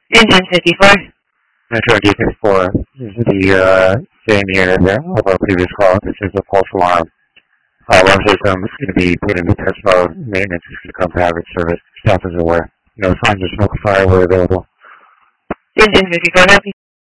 Engine 54. Metro D54. This is the same unit of our previous call. This is a false alarm. Alarm system is going to be put into test mode. Maintenance is going to come to average service. Staff is aware. No signs of smoke or fire were available. Engine 54.